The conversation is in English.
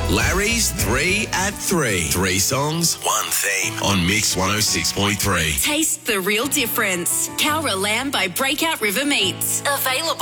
Larry's 3 at 3. 3 songs, 1 theme on Mix 106.3. Taste the real difference. Cowra Lamb by Breakout River Meats. Available